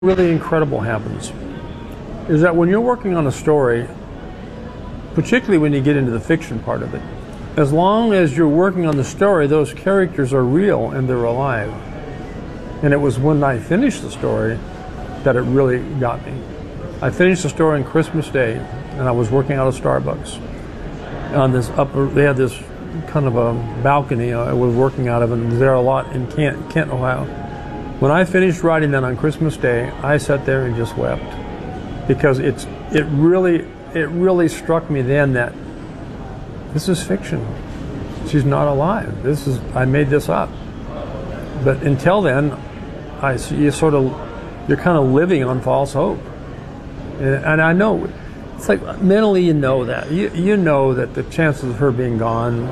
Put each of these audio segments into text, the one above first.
Really incredible happens is that when you're working on a story, particularly when you get into the fiction part of it, as long as you're working on the story, those characters are real and they're alive. And it was when I finished the story that it really got me. I finished the story on Christmas Day, and I was working out of Starbucks. On this they had this kind of a balcony I was working out of, and was there a lot in Kent, Ohio. When I finished writing that on Christmas Day, I sat there and just wept, because it really struck me then that this is fiction. She's not alive. I made this up. But until then, you're kind of living on false hope. And I know, it's like mentally you know that. You know that the chances of her being gone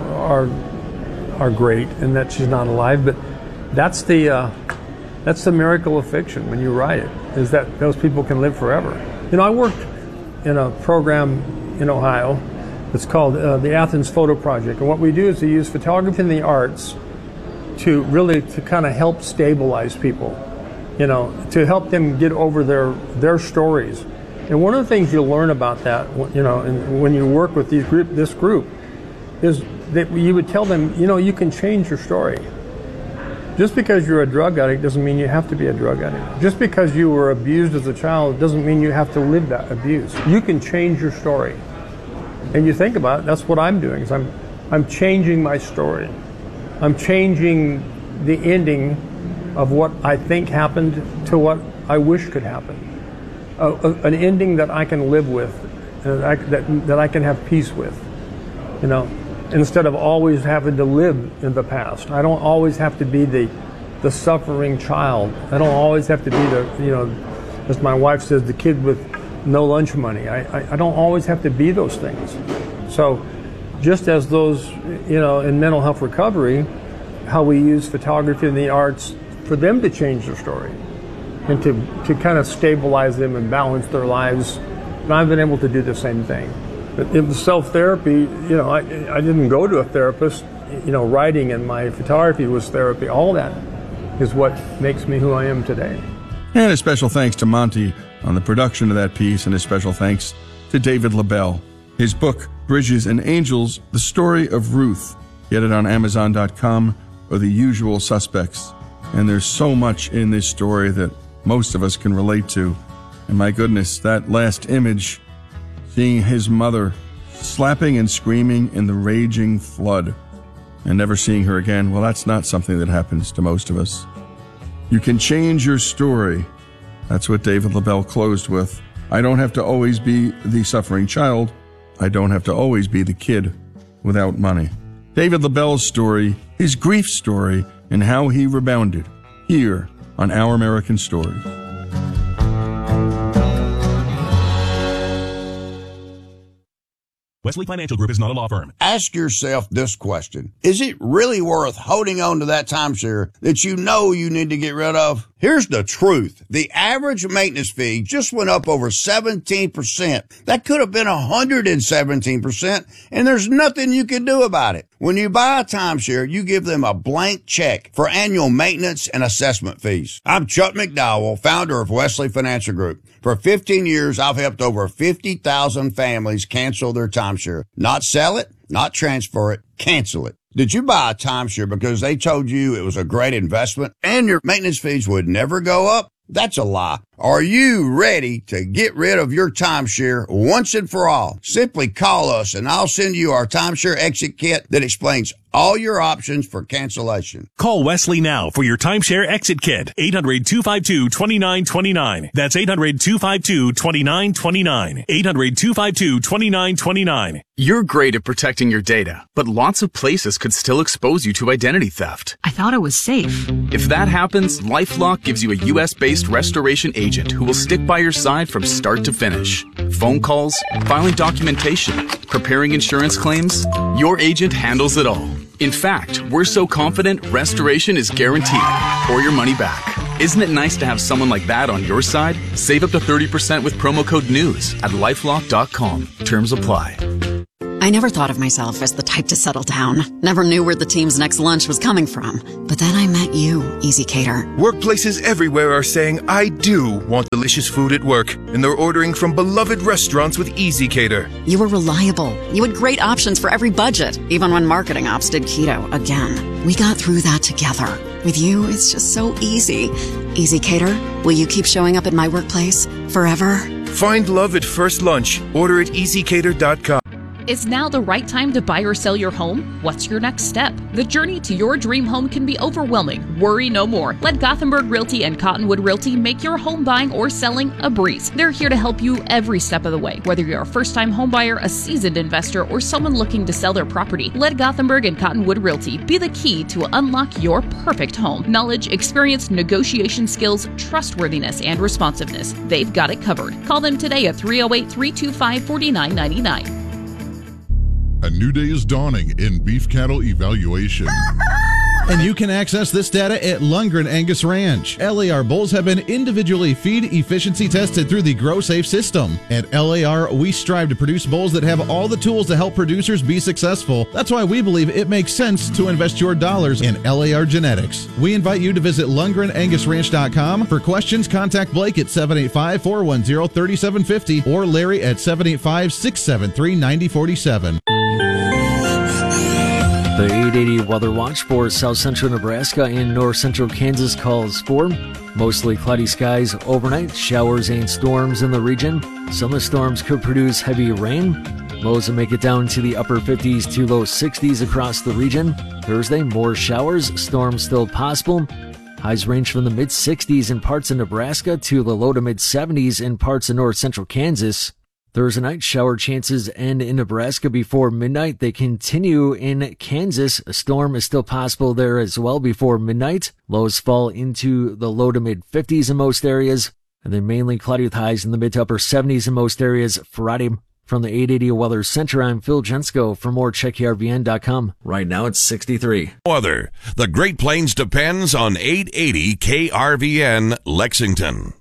are great and that she's not alive, but that's the miracle of fiction when you write it, is that those people can live forever. I worked in a program in Ohio. It's called the Athens Photo Project. And what we do is we use photography and the arts to kind of help stabilize people, to help them get over their stories. And one of the things you'll learn about that, and when you work with this group, is that you would tell them, you can change your story. Just because you're a drug addict doesn't mean you have to be a drug addict. Just because you were abused as a child doesn't mean you have to live that abuse. You can change your story. And you think about it, that's what I'm doing, is I'm changing my story. I'm changing the ending of what I think happened to what I wish could happen. An ending that I can live with, that I can have peace with, instead of always having to live in the past. I don't always have to be the suffering child. I don't always have to be as my wife says, the kid with no lunch money. I don't always have to be those things. So just as those, in mental health recovery, how we use photography and the arts for them to change their story and to kind of stabilize them and balance their lives. And I've been able to do the same thing. But in self-therapy, I didn't go to a therapist. Writing and my photography was therapy. All that is what makes me who I am today. And a special thanks to Monty on the production of that piece, and a special thanks to David LaBelle. His book, Bridges and Angels, The Story of Ruth. Get it on Amazon.com or The Usual Suspects. And there's so much in this story that most of us can relate to. And my goodness, that last image, seeing his mother slapping and screaming in the raging flood and never seeing her again, well, that's not something that happens to most of us. You can change your story. That's what David LaBelle closed with. I don't have to always be the suffering child. I don't have to always be the kid without money. David LaBelle's story, his grief story, and how he rebounded, here on Our American Stories. Wesley Financial Group is not a law firm. Ask yourself this question. Is it really worth holding on to that timeshare that you know you need to get rid of? Here's the truth. The average maintenance fee just went up over 17%. That could have been 117%, and there's nothing you can do about it. When you buy a timeshare, you give them a blank check for annual maintenance and assessment fees. I'm Chuck McDowell, founder of Wesley Financial Group. For 15 years, I've helped over 50,000 families cancel their timeshare. Not sell it, not transfer it, cancel it. Did you buy a timeshare because they told you it was a great investment and your maintenance fees would never go up? That's a lie. Are you ready to get rid of your timeshare once and for all? Simply call us and I'll send you our timeshare exit kit that explains all your options for cancellation. Call Wesley now for your timeshare exit kit. 800-252-2929. That's 800-252-2929. 800-252-2929. You're great at protecting your data, but lots of places could still expose you to identity theft. I thought it was safe. If that happens, LifeLock gives you a U.S.-based restoration agent who will stick by your side from start to finish. Phone calls, filing documentation, preparing insurance claims, your agent handles it all. In fact, we're so confident restoration is guaranteed or your money back. Isn't it nice to have someone like that on your side? Save up to 30% with promo code NEWS at LifeLock.com. Terms apply. I never thought of myself as the type to settle down. Never knew where the team's next lunch was coming from. But then I met you, Easy Cater. Workplaces everywhere are saying, I do want delicious food at work. And they're ordering from beloved restaurants with Easy Cater. You were reliable. You had great options for every budget, even when marketing ops did keto again. We got through that together. With you, it's just so easy. Easy Cater, will you keep showing up at my workplace forever? Find love at first lunch. Order at easycater.com. Is now the right time to buy or sell your home? What's your next step? The journey to your dream home can be overwhelming. Worry no more. Let Gothenburg Realty and Cottonwood Realty make your home buying or selling a breeze. They're here to help you every step of the way. Whether you're a first-time home buyer, a seasoned investor, or someone looking to sell their property, let Gothenburg and Cottonwood Realty be the key to unlock your perfect home. Knowledge, experience, negotiation skills, trustworthiness, and responsiveness. They've got it covered. Call them today at 308-325-4999. A new day is dawning in beef cattle evaluation. And you can access this data at Lundgren Angus Ranch. LAR bulls have been individually feed efficiency tested through the GrowSafe system. At LAR, we strive to produce bulls that have all the tools to help producers be successful. That's why we believe it makes sense to invest your dollars in LAR genetics. We invite you to visit LundgrenAngusRanch.com. For questions, contact Blake at 785-410-3750 or Larry at 785-673-9047. The 880 Weather Watch for south central Nebraska and north central Kansas calls for mostly cloudy skies overnight, showers and storms in the region. Some of the storms could produce heavy rain. Lows will make it down to the upper 50s to low 60s across the region. Thursday, more showers, storms still possible. Highs range from the mid-60s in parts of Nebraska to the low to mid-70s in parts of north central Kansas. Thursday night, shower chances end in Nebraska before midnight. They continue in Kansas. A storm is still possible there as well before midnight. Lows fall into the low to mid 50s in most areas. And then mainly cloudy with highs in the mid to upper 70s in most areas Friday. From the 880 Weather Center, I'm Phil Jensko. For more, check KRVN.com. Right now, it's 63. Weather. The Great Plains depends on 880 KRVN Lexington.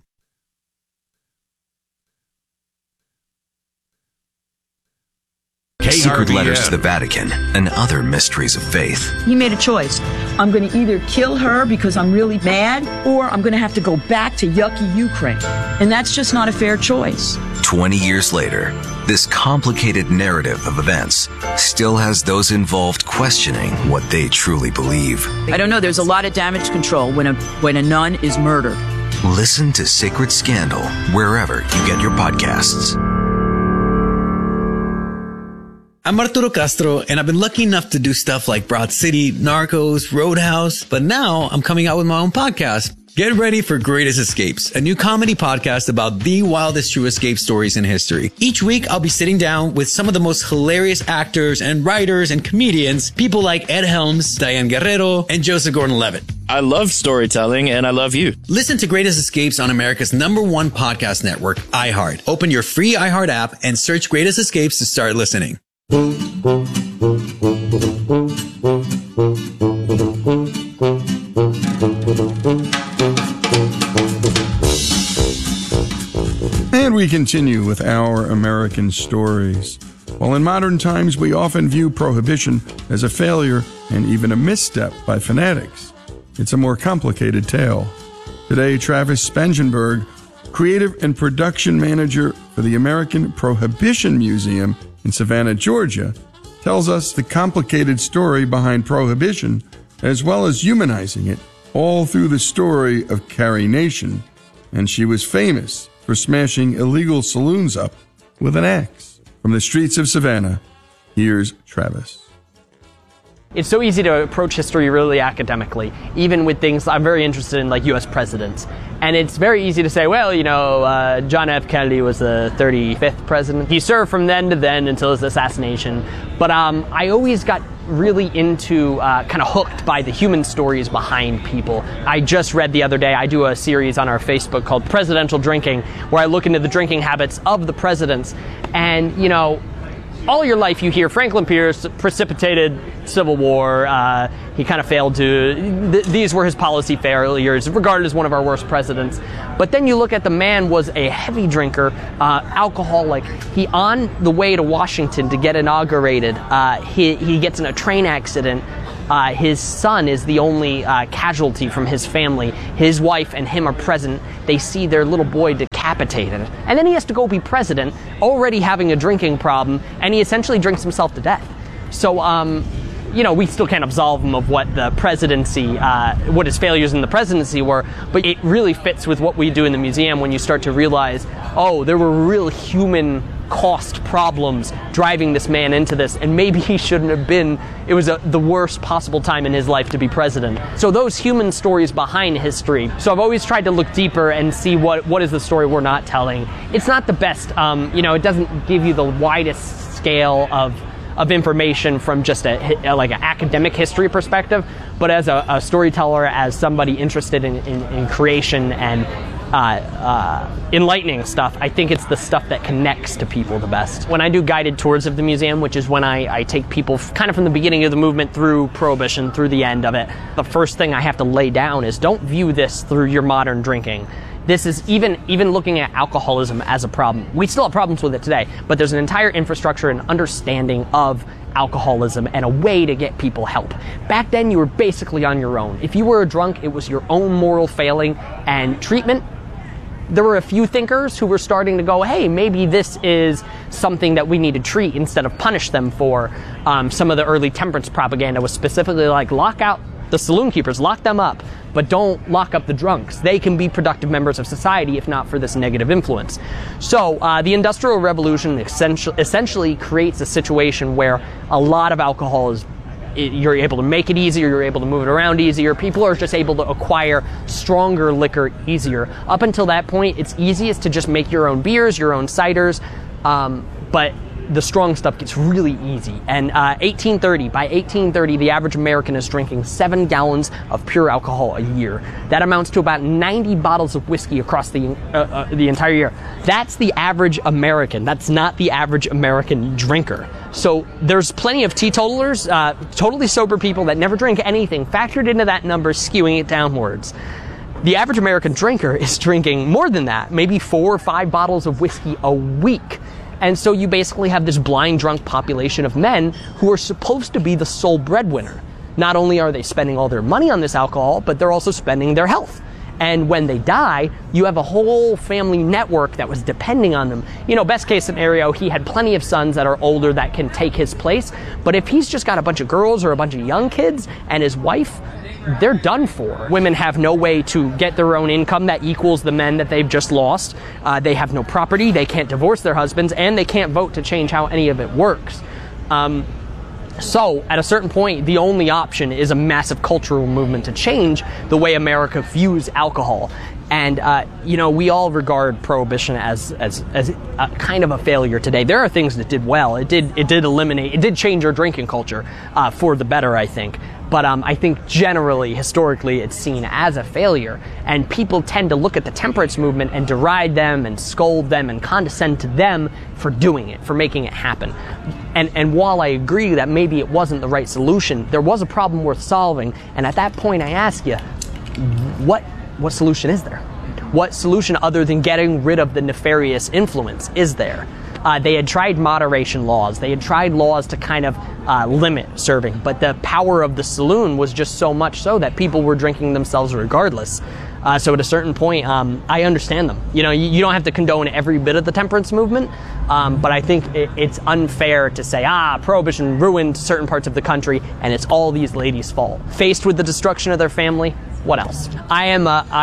Secret letters to the Vatican and other mysteries of faith. He made a choice. I'm going to either kill her because I'm really mad, or I'm going to have to go back to yucky Ukraine. And that's just not a fair choice. 20 years later, this complicated narrative of events still has those involved questioning what they truly believe. I don't know, there's a lot of damage control when a nun is murdered. Listen to Sacred Scandal wherever you get your podcasts. I'm Arturo Castro, and I've been lucky enough to do stuff like Broad City, Narcos, Roadhouse, but now I'm coming out with my own podcast. Get ready for Greatest Escapes, a new comedy podcast about the wildest true escape stories in history. Each week, I'll be sitting down with some of the most hilarious actors and writers and comedians, people like Ed Helms, Diane Guerrero, and Joseph Gordon-Levitt. I love storytelling, and I love you. Listen to Greatest Escapes on America's #1 podcast network, iHeart. Open your free iHeart app and search Greatest Escapes to start listening. And we continue with our American stories. While in modern times we often view prohibition as a failure and even a misstep by fanatics, it's a more complicated tale. Today, Travis Spangenberg, creative and production manager for the American Prohibition Museum in Savannah, Georgia, tells us the complicated story behind prohibition, as well as humanizing it, all through the story of Carrie Nation. And she was famous for smashing illegal saloons up with an axe. From the streets of Savannah, here's Travis. It's so easy to approach history really academically, even with things I'm very interested in, like U.S. presidents. And it's very easy to say, well, John F. Kennedy was the 35th president. He served from then to then until his assassination. But I always got really into, kind of hooked by the human stories behind people. I just read the other day, I do a series on our Facebook called Presidential Drinking, where I look into the drinking habits of the presidents. And, all your life you hear Franklin Pierce precipitated Civil War. He kind of failed to, these were his policy failures, regarded as one of our worst presidents. But then you look at the man was a heavy drinker, alcoholic. He, on the way to Washington to get inaugurated, he gets in a train accident. His son is the only casualty from his family. His wife and him are present. They see their little boy decapitated. And then he has to go be president, already having a drinking problem, and he essentially drinks himself to death. So, we still can't absolve him of what the presidency, what his failures in the presidency were, but it really fits with what we do in the museum when you start to realize, oh, there were real human cost problems driving this man into this, and maybe he shouldn't have been. It was the worst possible time in his life to be president. So those human stories behind history. So I've always tried to look deeper and see what is the story we're not telling. It's not the best, it doesn't give you the widest scale of information from just like an academic history perspective, but as a storyteller, as somebody interested in creation and enlightening stuff, I think it's the stuff that connects to people the best. When I do guided tours of the museum, which is when I take people kind of from the beginning of the movement through Prohibition, through the end of it, the first thing I have to lay down is don't view this through your modern drinking. This is even looking at alcoholism as a problem. We still have problems with it today, but there's an entire infrastructure and understanding of alcoholism and a way to get people help. Back then, you were basically on your own. If you were a drunk, it was your own moral failing, and treatment. There were a few thinkers who were starting to go, hey, maybe this is something that we need to treat instead of punish them for. Some of the early temperance propaganda was specifically like, lock out the saloon keepers, lock them up, but don't lock up the drunks. They can be productive members of society if not for this negative influence. So the Industrial Revolution essentially creates a situation where a lot of alcohol is, you're able to make it easier, you're able to move it around easier, people are just able to acquire stronger liquor easier. Up until that point, it's easiest to just make your own beers, your own ciders, but the strong stuff gets really easy. And by 1830, the average American is drinking 7 gallons of pure alcohol a year. That amounts to about 90 bottles of whiskey across the entire year. That's the average American. That's not the average American drinker. So there's plenty of teetotalers, totally sober people that never drink anything, factored into that number, skewing it downwards. The average American drinker is drinking more than that, maybe 4 or 5 bottles of whiskey a week. And so you basically have this blind drunk population of men who are supposed to be the sole breadwinner. Not only are they spending all their money on this alcohol, but they're also spending their health. And when they die, you have a whole family network that was depending on them. Best case scenario, he had plenty of sons that are older that can take his place. But if he's just got a bunch of girls or a bunch of young kids and his wife, they're done for. Women have no way to get their own income that equals the men that they've just lost. They have no property, they can't divorce their husbands, and they can't vote to change how any of it works. So, at a certain point, the only option is a massive cultural movement to change the way America views alcohol. And, we all regard Prohibition as a kind of a failure today. There are things that did well. It did change our drinking culture for the better, I think. But I think generally, historically, it's seen as a failure. And people tend to look at the temperance movement and deride them and scold them and condescend to them for doing it, for making it happen. And while I agree that maybe it wasn't the right solution, there was a problem worth solving. And at that point, I ask you, what solution is there? What solution other than getting rid of the nefarious influence is there? They had tried moderation laws. They had tried laws to kind of limit serving, but the power of the saloon was just so much so that people were drinking themselves regardless. So at a certain point, I understand them. You don't have to condone every bit of the temperance movement, but I think it's unfair to say, Prohibition ruined certain parts of the country and it's all these ladies' fault. Faced with the destruction of their family, what else? I am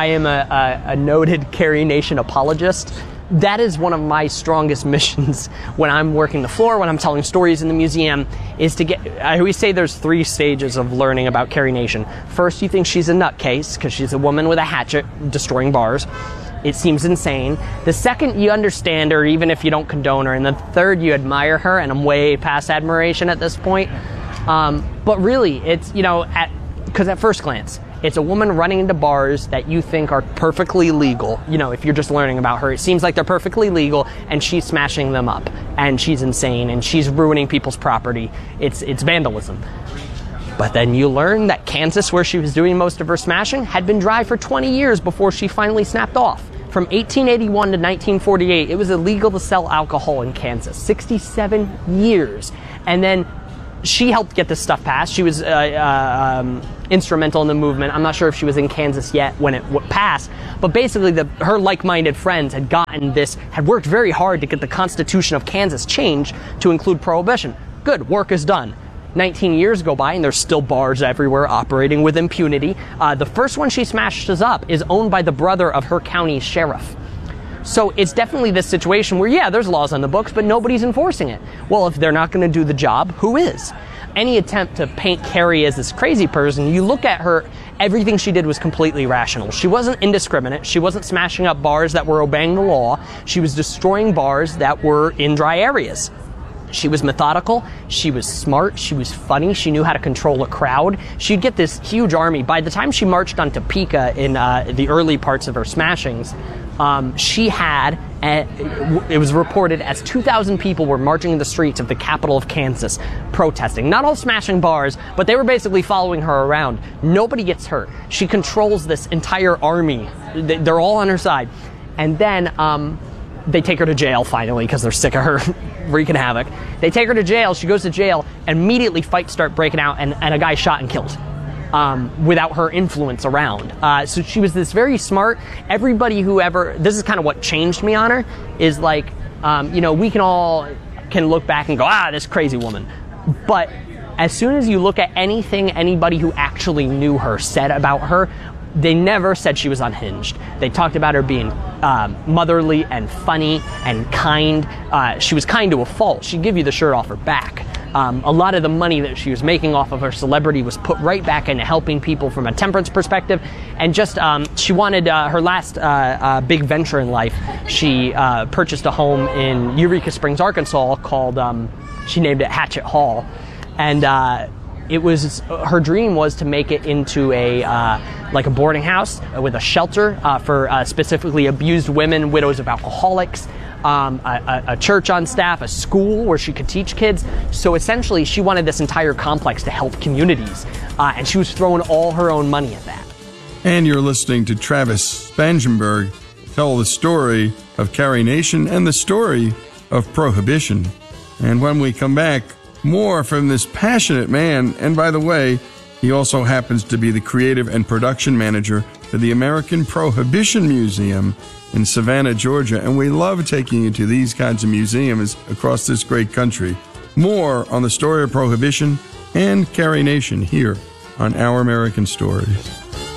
a noted Carrie Nation apologist. That is one of my strongest missions when I'm working the floor, when I'm telling stories in the museum, is to get, I always say there's 3 stages of learning about Carrie Nation. First, you think she's a nutcase because she's a woman with a hatchet destroying bars. It seems insane. The second, you understand her even if you don't condone her. And the third, you admire her, and I'm way past admiration at this point. But really, it's, because at first glance, It's a woman running into bars that you think are perfectly legal. You know, if you're just learning about her, it seems like they're perfectly legal, and she's smashing them up, and she's insane, and she's ruining people's property. It's vandalism. But then you learn that Kansas, where she was doing most of her smashing, had been dry for 20 years before she finally snapped off. From 1881 to 1948, it was illegal to sell alcohol in Kansas. 67 years. And then she helped get this stuff passed. She was instrumental in the movement. I'm not sure if she was in Kansas yet when it passed, but basically her like-minded friends had worked very hard to get the Constitution of Kansas changed to include prohibition. Good, work is done. 19 years go by and there's still bars everywhere operating with impunity. The first one she smashes up is owned by the brother of her county sheriff. So it's definitely this situation where, yeah, there's laws on the books, but nobody's enforcing it. Well, if they're not going to do the job, who is? Any attempt to paint Carrie as this crazy person, you look at her, everything she did was completely rational. She wasn't indiscriminate. She wasn't smashing up bars that were obeying the law. She was destroying bars that were in dry areas. She was methodical, she was smart, she was funny, she knew how to control a crowd. She'd get this huge army. By the time she marched on Topeka in the early parts of her smashings, she had, it was reported as 2,000 people were marching in the streets of the capital of Kansas, protesting. Not all smashing bars, but they were basically following her around. Nobody gets hurt. She controls this entire army. They're all on her side. And then they take her to jail finally because they're sick of her wreaking havoc. They take her to jail. She goes to jail, and immediately fights start breaking out, and a guy shot and killed without her influence around. So she was this very smart. Everybody who ever, this is kind of what changed me on her, is like, we can look back and go, this crazy woman. But as soon as you look at anything anybody who actually knew her said about her, they never said she was unhinged. They talked about her being motherly and funny and kind. She was kind to a fault. She'd give you the shirt off her back. A lot of the money that she was making off of her celebrity was put right back into helping people from a temperance perspective. And just, she wanted her last big venture in life. She purchased a home in Eureka Springs, Arkansas called, she named it Hatchet Hall. And it was, her dream was to make it into a boarding house with a shelter for specifically abused women, widows of alcoholics, a church on staff, a school where she could teach kids. So essentially, she wanted this entire complex to help communities, and she was throwing all her own money at that. And you're listening to Travis Spangenberg tell the story of Carrie Nation and the story of Prohibition. And when we come back, more from this passionate man. And by the way, he also happens to be the creative and production manager for the American Prohibition Museum in Savannah, Georgia. And we love taking you to these kinds of museums across this great country. More on the story of Prohibition and Carrie Nation here on Our American Stories.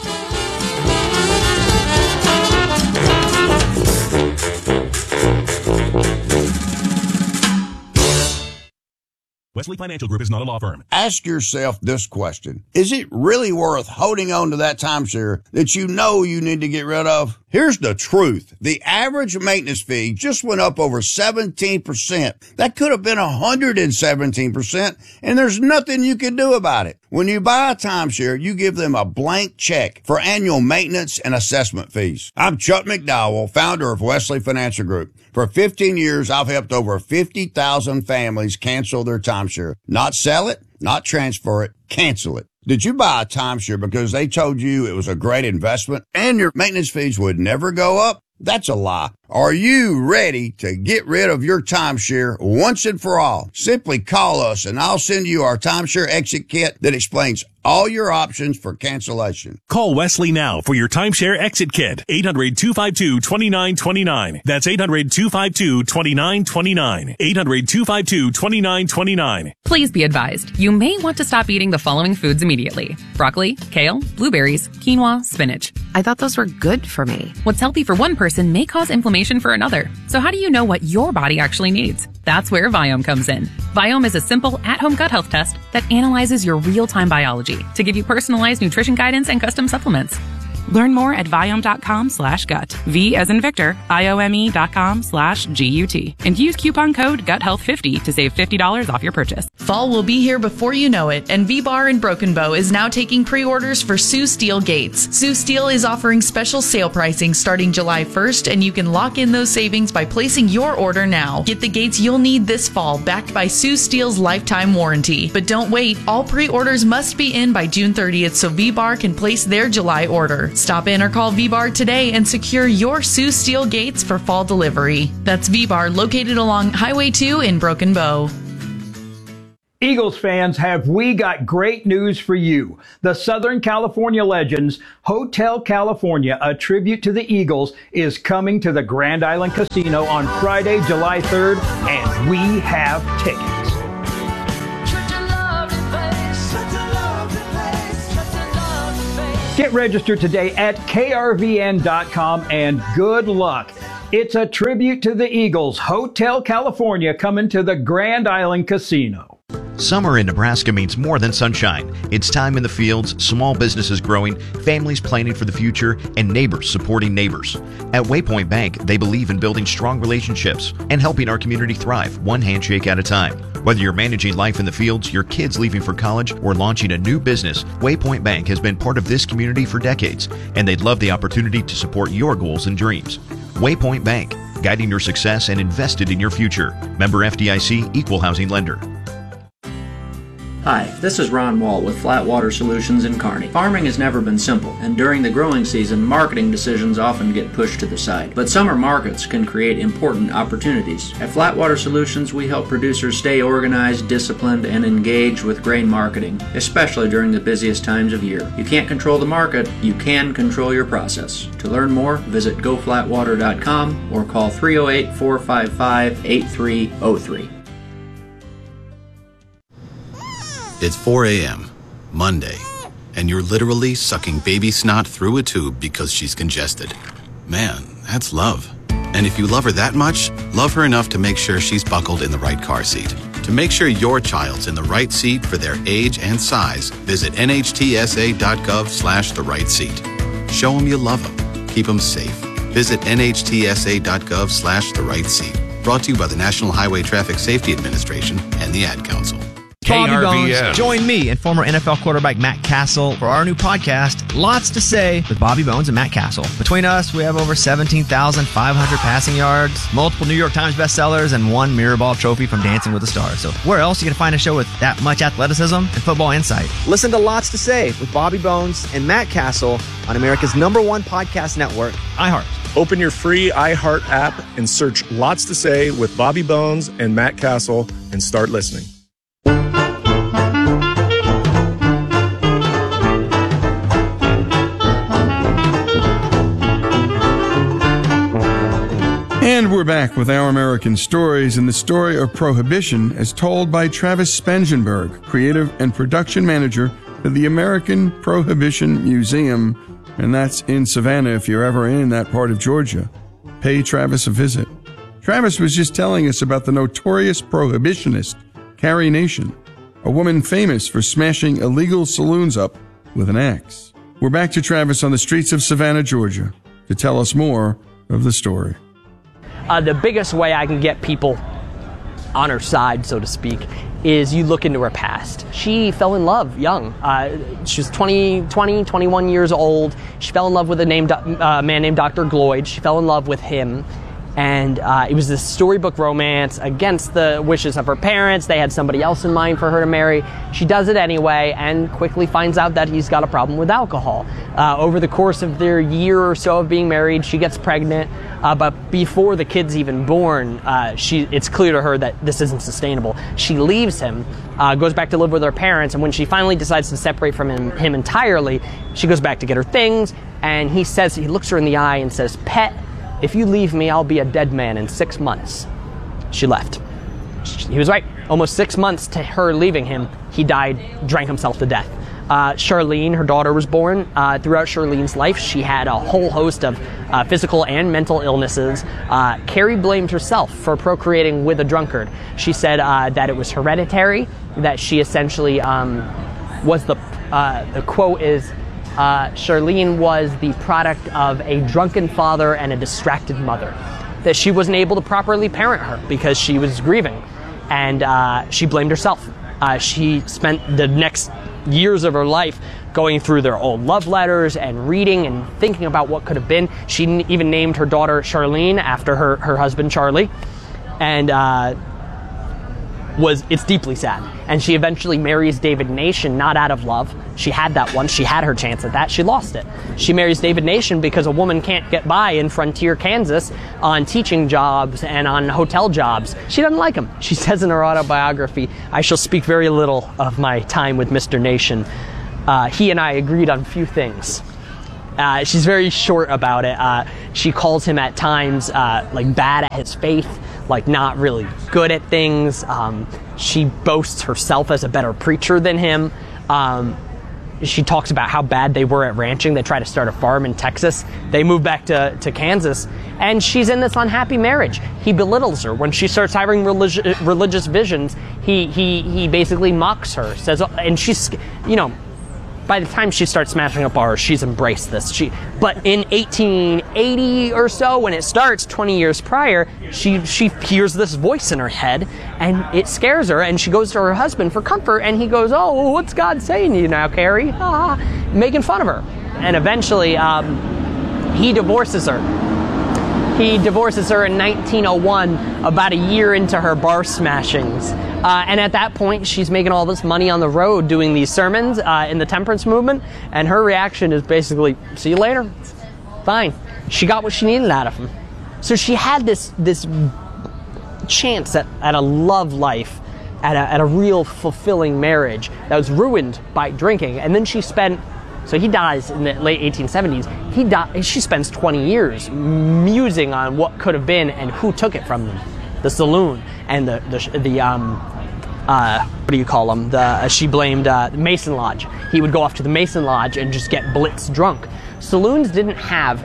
Wesley Financial Group is not a law firm. Ask yourself this question. Is it really worth holding on to that timeshare that you know you need to get rid of? Here's the truth. The average maintenance fee just went up over 17%. That could have been 117%, and there's nothing you can do about it. When you buy a timeshare, you give them a blank check for annual maintenance and assessment fees. I'm Chuck McDowell, founder of Wesley Financial Group. For 15 years, I've helped over 50,000 families cancel their timeshare. Not sell it, not transfer it, cancel it. Did you buy a timeshare because they told you it was a great investment and your maintenance fees would never go up? That's a lie. Are you ready to get rid of your timeshare once and for all? Simply call us and I'll send you our timeshare exit kit that explains all your options for cancellation. Call Wesley now for your timeshare exit kit. 800-252-2929. That's 800-252-2929. 800-252-2929. Please be advised, you may want to stop eating the following foods immediately: broccoli, kale, blueberries, quinoa, spinach. I thought those were good for me. What's healthy for one person may cause inflammation for another. So how do you know what your body actually needs? That's where Viome comes in. Viome is a simple, at-home gut health test that analyzes your real-time biology to give you personalized nutrition guidance and custom supplements. Learn more at Viome.com/gut. V as in Victor, IOME.com/GUT. And use coupon code GUTHEALTH50 to save $50 off your purchase. Fall will be here before you know it, and V-Bar in Broken Bow is now taking pre-orders for Sioux Steel gates. Sioux Steel is offering special sale pricing starting July 1st, and you can lock in those savings by placing your order now. Get the gates you'll need this fall, backed by Sioux Steel's lifetime warranty. But don't wait, all pre-orders must be in by June 30th so V-Bar can place their July order. Stop in or call V-Bar today and secure your Sioux Steel gates for fall delivery. That's V-Bar, located along Highway 2 in Broken Bow. Eagles fans, have we got great news for you. The Southern California Legends Hotel California, a tribute to the Eagles, is coming to the Grand Island Casino on Friday, July 3rd, and we have tickets. Get registered today at krvn.com and good luck. It's a tribute to the Eagles. Hotel California coming to the Grand Island Casino. Summer in Nebraska means more than sunshine. It's time in the fields, small businesses growing, families planning for the future, and neighbors supporting neighbors. At Waypoint Bank, they believe in building strong relationships and helping our community thrive one handshake at a time. Whether you're managing life in the fields, your kids leaving for college, or launching a new business, Waypoint Bank has been part of this community for decades, and they'd love the opportunity to support your goals and dreams. Waypoint Bank, guiding your success and invested in your future. Member FDIC, Equal Housing Lender. Hi, this is Ron Wall with Flatwater Solutions in Kearney. Farming has never been simple, and during the growing season, marketing decisions often get pushed to the side. But summer markets can create important opportunities. At Flatwater Solutions, we help producers stay organized, disciplined, and engaged with grain marketing, especially during the busiest times of year. You can't control the market, you can control your process. To learn more, visit goflatwater.com or call 308-455-8303. It's 4 a.m., Monday, and you're literally sucking baby snot through a tube because she's congested. Man, that's love. And if you love her that much, love her enough to make sure she's buckled in the right car seat. To make sure your child's in the right seat for their age and size, visit nhtsa.gov/the right seat. Show them you love them. Keep them safe. Visit nhtsa.gov/the right seat. Brought to you by the National Highway Traffic Safety Administration and the Ad Council. Bobby Bones, join me and former NFL quarterback Matt Castle for our new podcast, Lots to Say with Bobby Bones and Matt Castle. Between us, we have over 17,500 passing yards, multiple New York Times bestsellers, and one Mirrorball trophy from Dancing with the Stars. So where else are you going to find a show with that much athleticism and football insight? Listen to Lots to Say with Bobby Bones and Matt Castle on America's #1 podcast network, iHeart. Open your free iHeart app and search Lots to Say with Bobby Bones and Matt Castle and start listening. And we're back with Our American Stories and the story of Prohibition as told by Travis Spangenberg, creative and production manager of the American Prohibition Museum. And that's in Savannah if you're ever in that part of Georgia. Pay Travis a visit. Travis was just telling us about the notorious prohibitionist, Carrie Nation, a woman famous for smashing illegal saloons up with an axe. We're back to Travis on the streets of Savannah, Georgia, to tell us more of the story. The biggest way I can get people on her side, so to speak, is you look into her past. She fell in love young. She was 21 years old. She fell in love with a man named Dr. Gloyd. She fell in love with him. And it was this storybook romance against the wishes of her parents. They had somebody else in mind for her to marry. She does it anyway and quickly finds out that he's got a problem with alcohol. Over the course of their year or so of being married, she gets pregnant. But before the kid's even born, it's clear to her that this isn't sustainable. She leaves him, goes back to live with her parents, and when she finally decides to separate from him entirely, she goes back to get her things, and he looks her in the eye and says, "Pet, if you leave me, I'll be a dead man in 6 months." She left. He was right. Almost 6 months to her leaving him, he died, drank himself to death. Charlene, her daughter, was born. Throughout Charlene's life, she had a whole host of physical and mental illnesses. Carrie blamed herself for procreating with a drunkard. She said that it was hereditary, that she essentially was the quote is, Charlene was the product of a drunken father and a distracted mother. That she wasn't able to properly parent her because she was grieving, and she blamed herself. She spent the next years of her life going through their old love letters and reading and thinking about what could have been. She even named her daughter Charlene after her husband Charlie, and it's deeply sad. And she eventually marries David Nation, not out of love. She had that one. She had her chance at that. She lost it. She marries David Nation because a woman can't get by in frontier Kansas on teaching jobs and on hotel jobs. She doesn't like him. She says in her autobiography, "I shall speak very little of my time with Mr. Nation. He and I agreed on few things." She's very short about it. She calls him at times like bad at his faith, like not really good at things. She boasts herself as a better preacher than him. She talks about how bad they were at ranching. They try to start a farm in Texas. They move back to Kansas, and she's in this unhappy marriage. He belittles her. When she starts having religious visions, he basically mocks her, says, and she's, by the time she starts smashing up bars, she's embraced this. But in 1880 or so, when it starts, 20 years prior, she hears this voice in her head, and it scares her, and she goes to her husband for comfort, and he goes, "Oh, what's God saying to you now, Carrie?" Making fun of her. And eventually, he divorces her. He divorces her in 1901, about a year into her bar smashings. And at that point, she's making all this money on the road doing these sermons in the temperance movement, and her reaction is basically, "See you later. Fine." She got what she needed out of him. So she had this chance at a love life, at a real fulfilling marriage that was ruined by drinking. And then she spent, so he dies in the late 1870s. She spends 20 years musing on what could have been and who took it from them. The saloon and the what do you call them? She blamed Mason Lodge. He would go off to the Mason Lodge and just get blitz drunk. Saloons didn't have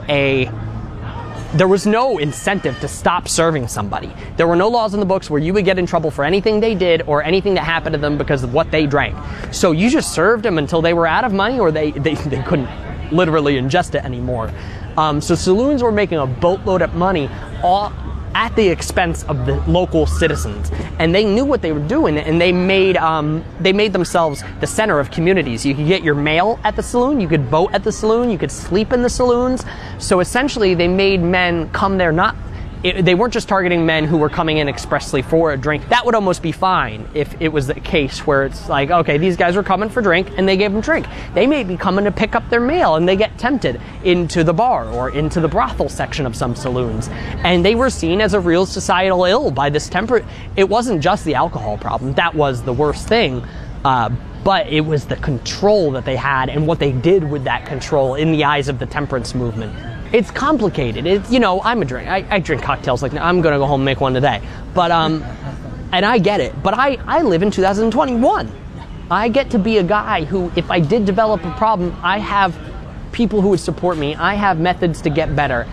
there was no incentive to stop serving somebody. There were no laws in the books where you would get in trouble for anything they did or anything that happened to them because of what they drank. So you just served them until they were out of money or they couldn't literally ingest it anymore. So saloons were making a boatload of money all at the expense of the local citizens, and they knew what they were doing, and they made themselves the center of communities. You could get your mail at the saloon, you could vote at the saloon, you could sleep in the saloons. So essentially, they made men come there they weren't just targeting men who were coming in expressly for a drink. That would almost be fine if it was the case where it's like, okay, these guys were coming for drink and they gave them drink. They may be coming to pick up their mail and they get tempted into the bar or into the brothel section of some saloons. And they were seen as a real societal ill by this It wasn't just the alcohol problem. That was the worst thing. But it was the control that they had and what they did with that control in the eyes of the temperance movement. It's complicated. I'm a drink. I drink cocktails like I'm going to go home and make one today. But, and I get it. But I live in 2021. I get to be a guy who, if I did develop a problem, I have people who would support me. I have methods to get better.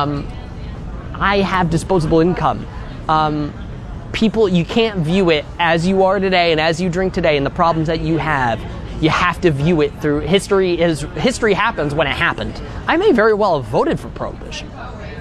I have disposable income. People, you can't view it as you are today and as you drink today and the problems that you have. You have to view it through history. History happens when it happened. I may very well have voted for prohibition.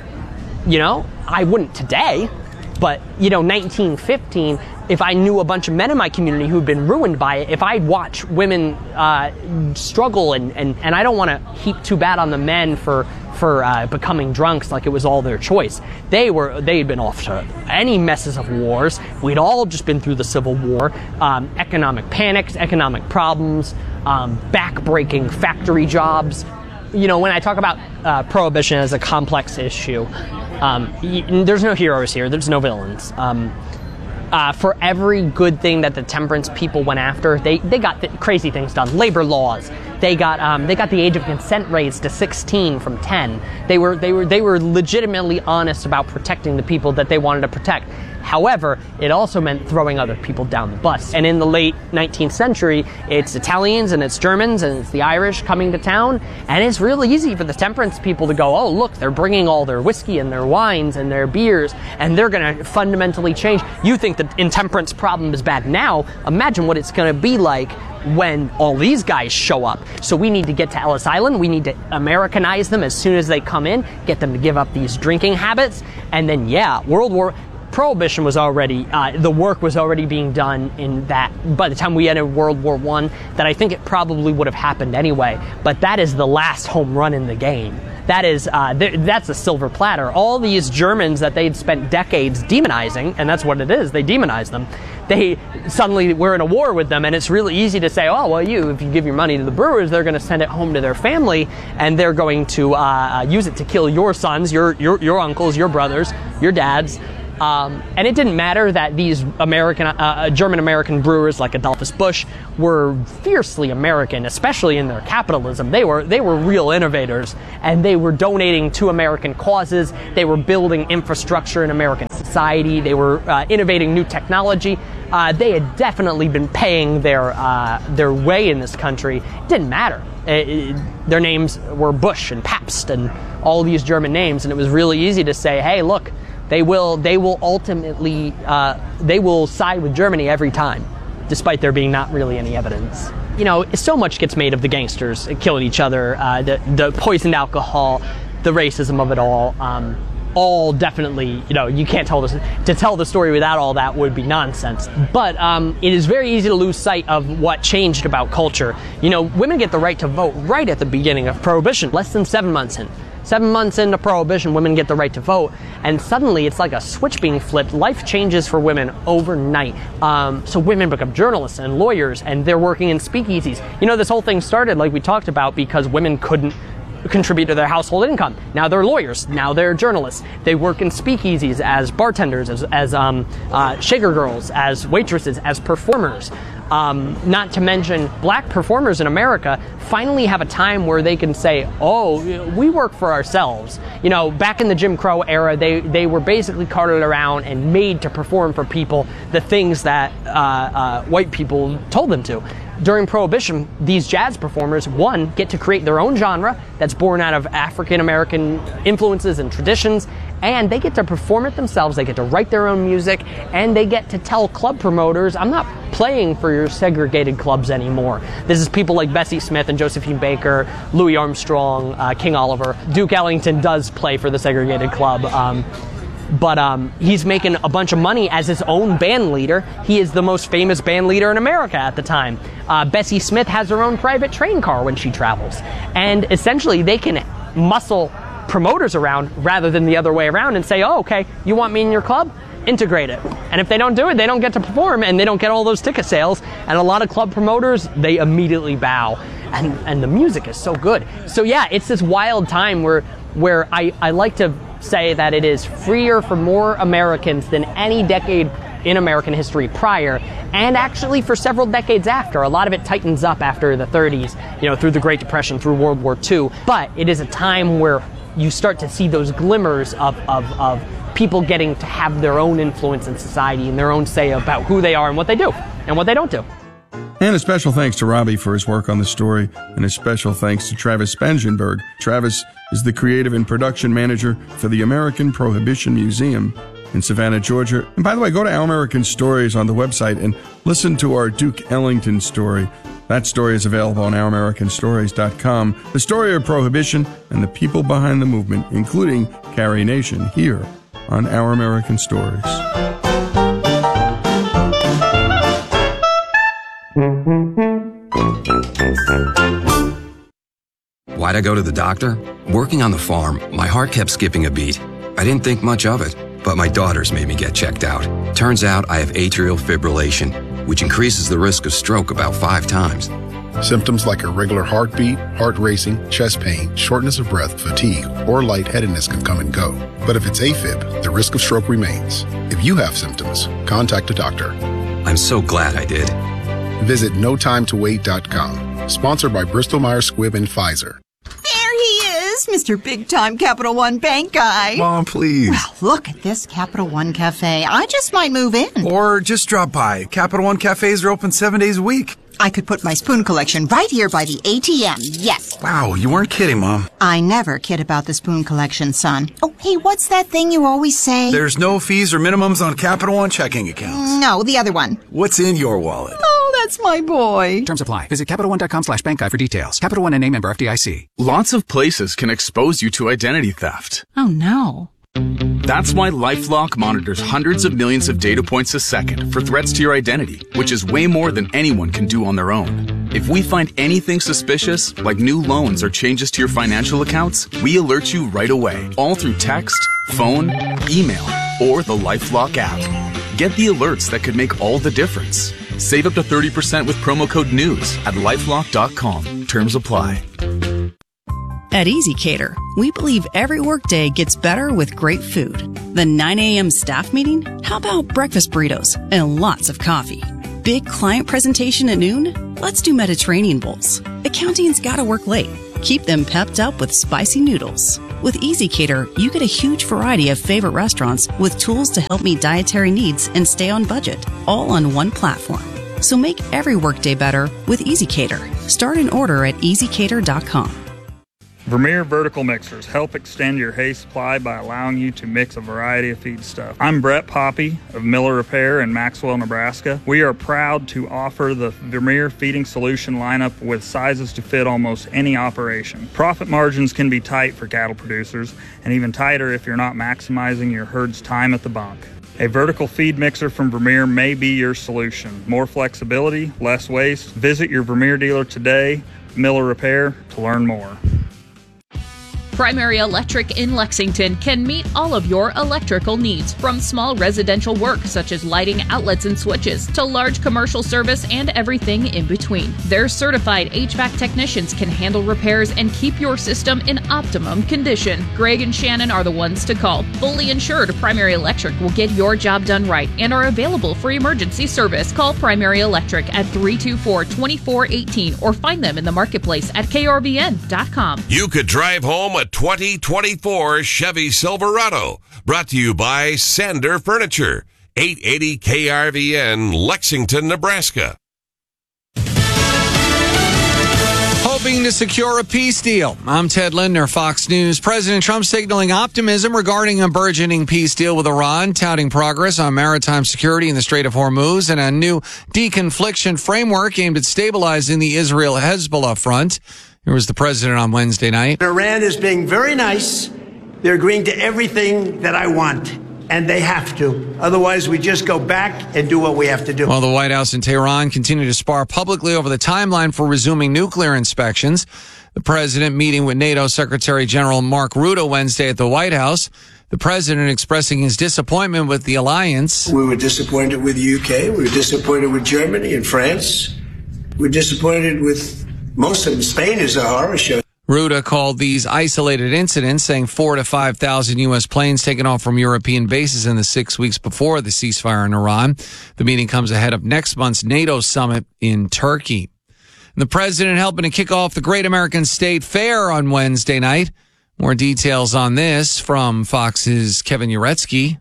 I wouldn't today, but 1915, if I knew a bunch of men in my community who'd been ruined by it, if I'd watch women struggle, and I don't want to heap too bad on the men for becoming drunks like it was all their choice. They'd been off to any messes of wars. We'd all just been through the Civil War, economic panics, economic problems, back-breaking factory jobs. When I talk about prohibition as a complex issue, there's no heroes here. There's no villains. For every good thing that the temperance people went after, they got crazy things done. Labor laws. They got the age of consent raised to 16 from 10. They were legitimately honest about protecting the people that they wanted to protect. However, it also meant throwing other people down the bus. And in the late 19th century, it's Italians and it's Germans and it's the Irish coming to town. And it's really easy for the temperance people to go, oh, look, they're bringing all their whiskey and their wines and their beers, and they're going to fundamentally change. You think the intemperance problem is bad now. Imagine what it's going to be like when all these guys show up. So we need to get to Ellis Island. We need to Americanize them as soon as they come in, get them to give up these drinking habits. And then, Prohibition was already, the work was already being done in that, by the time we entered World War I, that I think it probably would have happened anyway. But that is the last home run in the game. That is, that's a silver platter. All these Germans that they'd spent decades demonizing, and that's what it is, they demonize them. They suddenly were in a war with them, and it's really easy to say, oh, well, if you give your money to the brewers, they're going to send it home to their family, and they're going to use it to kill your sons, your uncles, your brothers, your dads. And it didn't matter that these German-American brewers like Adolphus Busch were fiercely American, especially in their capitalism. They were real innovators, and they were donating to American causes. They were building infrastructure in American society. They were innovating new technology. They had definitely been paying their way in this country. It didn't matter. Their names were Busch and Pabst and all these German names, and it was really easy to say, hey, look, they will ultimately, they will side with Germany every time, despite there being not really any evidence. So much gets made of the gangsters killing each other, the poisoned alcohol, the racism of it all definitely, you can't tell this. To tell the story without all that would be nonsense. But it is very easy to lose sight of what changed about culture. Women get the right to vote right at the beginning of Prohibition, less than 7 months in. 7 months into Prohibition, women get the right to vote, and suddenly it's like a switch being flipped. Life changes for women overnight. So women become journalists and lawyers, and they're working in speakeasies. This whole thing started, like we talked about, because women couldn't contribute to their household income. Now they're lawyers. Now they're journalists. They work in speakeasies as bartenders, as shaker girls, as waitresses, as performers. Not to mention, black performers in America finally have a time where they can say, oh, we work for ourselves. Back in the Jim Crow era, they were basically carted around and made to perform for people the things that white people told them to. During Prohibition, these jazz performers, one, get to create their own genre that's born out of African-American influences and traditions, and they get to perform it themselves, they get to write their own music, and they get to tell club promoters, I'm not playing for your segregated clubs anymore. This is people like Bessie Smith and Josephine Baker, Louis Armstrong, King Oliver. Duke Ellington does play for the segregated club, but he's making a bunch of money as his own band leader. He is the most famous band leader in America at the time. Bessie Smith has her own private train car when she travels. And essentially they can muscle promoters around rather than the other way around and say, oh, okay, you want me in your club? Integrate it. And if they don't do it, they don't get to perform and they don't get all those ticket sales. And a lot of club promoters, they immediately bow. And the music is so good. So yeah, it's this wild time where I like to say that it is freer for more Americans than any decade in American history prior, and actually for several decades after. A lot of it tightens up after the 30s, through the Great Depression, through World War II. But it is a time where you start to see those glimmers of people getting to have their own influence in society and their own say about who they are and what they do and what they don't do. And a special thanks to Robbie for his work on the story, and a special thanks to Travis Spangenberg. Travis is the creative and production manager for the American Prohibition Museum in Savannah, Georgia. And by the way, go to Our American Stories on the website and listen to our Duke Ellington story. That story is available on OurAmericanStories.com. The story of Prohibition and the people behind the movement, including Carrie Nation, here on Our American Stories. Why'd I go to the doctor? Working on the farm, my heart kept skipping a beat. I didn't think much of it, but my daughters made me get checked out. Turns out I have atrial fibrillation, which increases the risk of stroke about 5 times. Symptoms like irregular heartbeat, heart racing, chest pain, shortness of breath, fatigue, or lightheadedness can come and go. But if it's AFib, the risk of stroke remains. If you have symptoms, contact a doctor. I'm so glad I did. Visit NoTimeToWait.com. Sponsored by Bristol-Myers Squibb and Pfizer. There he is, Mr. Big Time Capital One Bank guy. Mom, please. Well, look at this Capital One Cafe. I just might move in. Or just drop by. Capital One cafes are open 7 days a week. I could put my spoon collection right here by the ATM, yes. Wow, you weren't kidding, Mom. I never kid about the spoon collection, son. Oh, hey, what's that thing you always say? There's no fees or minimums on Capital One checking accounts. No, the other one. What's in your wallet? Oh, That's my boy. Terms apply. Visit CapitalOne.com/bankguide for details. Capital One NA, member FDIC. Lots of places can expose you to identity theft. Oh, no. That's why LifeLock monitors hundreds of millions of data points a second for threats to your identity, which is way more than anyone can do on their own. If we find anything suspicious, like new loans or changes to your financial accounts, we alert you right away, all through text, phone, email, or the LifeLock app. Get the alerts that could make all the difference. Save up to 30% with promo code NEWS at LifeLock.com. Terms apply. At EasyCater, we believe every workday gets better with great food. The 9 a.m. staff meeting? How about breakfast burritos and lots of coffee? Big client presentation at noon? Let's do Mediterranean bowls. Accounting's gotta work late. Keep them pepped up with spicy noodles. With EasyCater, you get a huge variety of favorite restaurants with tools to help meet dietary needs and stay on budget, all on one platform. So make every workday better with EasyCater. Start an order at EasyCater.com. Vermeer Vertical Mixers help extend your hay supply by allowing you to mix a variety of feedstuff. I'm Brett Poppy of Miller Repair in Maxwell, Nebraska. We are proud to offer the Vermeer feeding solution lineup with sizes to fit almost any operation. Profit margins can be tight for cattle producers, and even tighter if you're not maximizing your herd's time at the bunk. A vertical feed mixer from Vermeer may be your solution. More flexibility, less waste. Visit your Vermeer dealer today, Miller Repair, to learn more. Primary Electric in Lexington can meet all of your electrical needs, from small residential work such as lighting, outlets, and switches, to large commercial service and everything in between. Their certified HVAC technicians can handle repairs and keep your system in optimum condition. Greg and Shannon are the ones to call. Fully insured, Primary Electric will get your job done right and are available for emergency service. Call Primary Electric at 324-2418 or find them in the marketplace at krvn.com. You could drive home a 2024 Chevy Silverado, brought to you by Sander Furniture, 880 KRVN, Lexington, Nebraska. Hoping to secure a peace deal. I'm Ted Lindner, Fox News. President Trump signaling optimism regarding a burgeoning peace deal with Iran, touting progress on maritime security in the Strait of Hormuz and a new deconfliction framework aimed at stabilizing the Israel-Hezbollah front. Here was the president on Wednesday night. Iran is being very nice. They're agreeing to everything that I want, and they have to. Otherwise, we just go back and do what we have to do. While the White House and Tehran continue to spar publicly over the timeline for resuming nuclear inspections, the president meeting with NATO Secretary General Mark Rutte Wednesday at the White House. The president expressing his disappointment with the alliance. We were disappointed with the UK. We were disappointed with Germany and France. We were disappointed with most of them. Spain is a horror show. Rutte called these isolated incidents, saying 4,000 to 5,000 U.S. planes taken off from European bases in the 6 weeks before the ceasefire in Iran. The meeting comes ahead of next month's NATO summit in Turkey. And the president helping to kick off the Great American State Fair on Wednesday night. More details on this from Fox's Kevin Uretsky.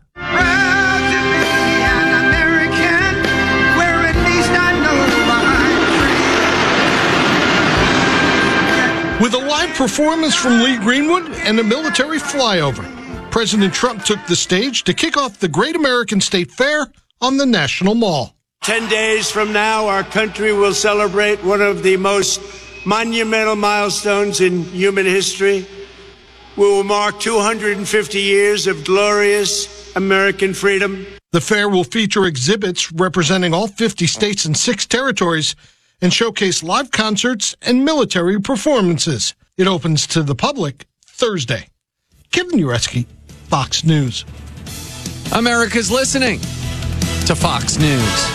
With a live performance from Lee Greenwood and a military flyover, President Trump took the stage to kick off the Great American State Fair on the National Mall. 10 days from now, our country will celebrate one of the most monumental milestones in human history. We will mark 250 years of glorious American freedom. The fair will feature exhibits representing all 50 states and 6 territories and showcase live concerts and military performances. It opens to the public Thursday. Kevin Uretsky, Fox News. America's listening to Fox News.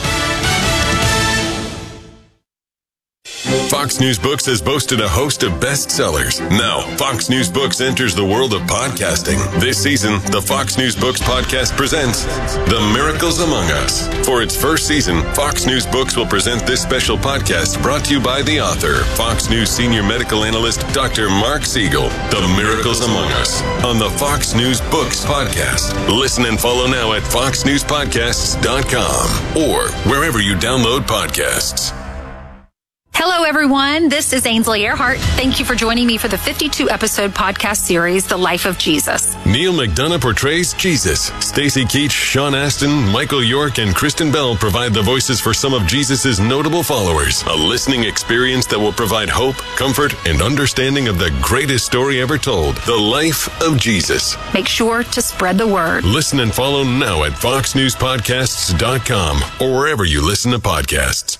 Fox News Books has boasted a host of bestsellers. Now, Fox News Books enters the world of podcasting. This season, the Fox News Books podcast presents The Miracles Among Us. For its first season, Fox News Books will present this special podcast brought to you by the author, Fox News senior medical analyst, Dr. Mark Siegel. The Miracles Among Us on the Fox News Books podcast. Listen and follow now at foxnewspodcasts.com or wherever you download podcasts. Hello, everyone. This is Ainsley Earhart. Thank you for joining me for the 52-episode podcast series, The Life of Jesus. Neil McDonough portrays Jesus. Stacey Keach, Sean Astin, Michael York, and Kristen Bell provide the voices for some of Jesus' notable followers. A listening experience that will provide hope, comfort, and understanding of the greatest story ever told, The Life of Jesus. Make sure to spread the word. Listen and follow now at foxnewspodcasts.com or wherever you listen to podcasts.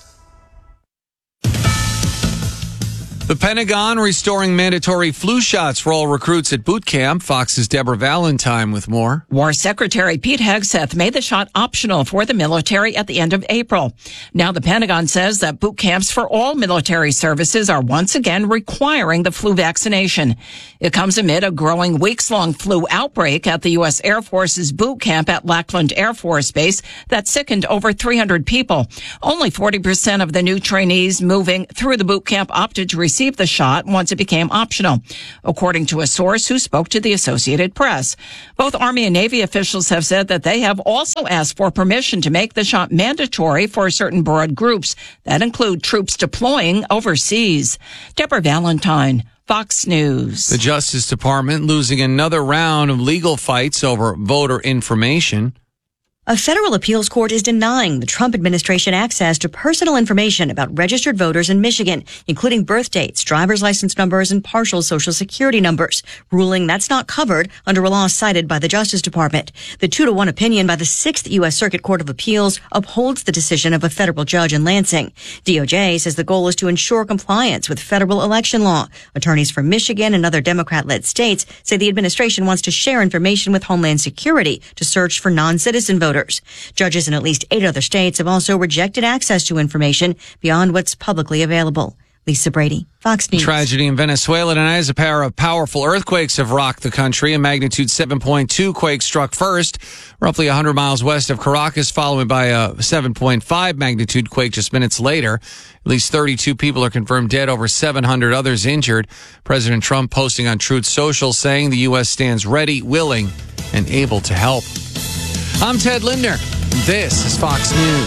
The Pentagon restoring mandatory flu shots for all recruits at boot camp. Fox's Deborah Valentine with more. War Secretary Pete Hegseth made the shot optional for the military at the end of April. Now the Pentagon says that boot camps for all military services are once again requiring the flu vaccination. It comes amid a growing weeks-long flu outbreak at the U.S. Air Force's boot camp at Lackland Air Force Base that sickened over 300 people. Only 40% of the new trainees moving through the boot camp opted to receive the shot once it became optional, according to a source who spoke to the Associated Press. Both Army and Navy officials have said that they have also asked for permission to make the shot mandatory for certain broad groups that include troops deploying overseas. Deborah Valentine, Fox News. The Justice Department losing another round of legal fights over voter information. A federal appeals court is denying the Trump administration access to personal information about registered voters in Michigan, including birth dates, driver's license numbers, and partial Social Security numbers, ruling that's not covered under a law cited by the Justice Department. The 2-1 opinion by the 6th U.S. Circuit Court of Appeals upholds the decision of a federal judge in Lansing. DOJ says the goal is to ensure compliance with federal election law. Attorneys from Michigan and other Democrat-led states say the administration wants to share information with Homeland Security to search for non-citizen voters. Judges in at least 8 other states have also rejected access to information beyond what's publicly available. Lisa Brady, Fox News. Tragedy in Venezuela tonight as a pair of powerful earthquakes have rocked the country. A magnitude 7.2 quake struck first, roughly 100 miles west of Caracas, followed by a 7.5 magnitude quake just minutes later. At least 32 people are confirmed dead, over 700 others injured. President Trump posting on Truth Social saying the U.S. stands ready, willing, and able to help. I'm Ted Lindner. This is Fox News.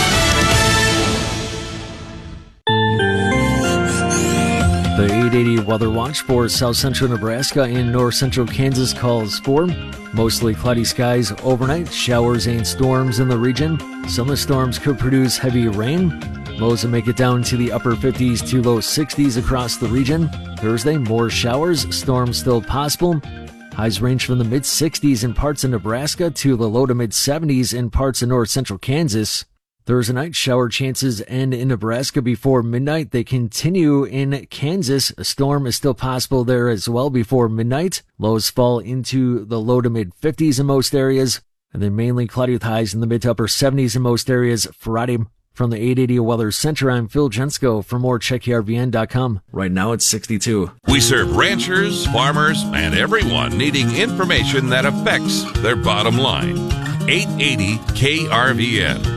The 880 Weather Watch for south central Nebraska and north central Kansas calls for mostly cloudy skies overnight, showers and storms in the region. Some of the storms could produce heavy rain. Lows will make it down to the upper 50s to low 60s across the region. Thursday, more showers, storms still possible. Highs range from the mid-60s in parts of Nebraska to the low to mid-70s in parts of north central Kansas. Thursday night, shower chances end in Nebraska before midnight. They continue in Kansas. A storm is still possible there as well before midnight. Lows fall into the low to mid-50s in most areas. And then mainly cloudy with highs in the mid to upper 70s in most areas Friday. From the 880 Weather Center, I'm Phil Jensko. For more, check ERVN.com. Right now, it's 62. We serve ranchers, farmers, and everyone needing information that affects their bottom line. 880 KRVN.